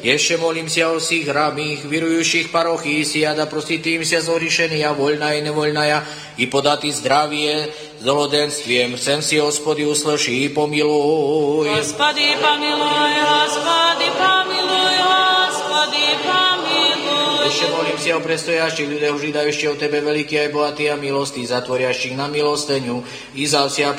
Ještě molím se o всіх hramých, вірующих парохи, сия да простит им вся зогрешения, вольная и невольная, и подати здравие с долоденствием. Chcem si, Господи, услыши и помилуй. Господи, помилуй, Господи, помилуй, Господи, помилуй. Ešte molím si o prestojaších ľuďoch, židajuších o Tebe veľký aj bohatý a milostý, zatvoриaších na milosteniu, i za vsia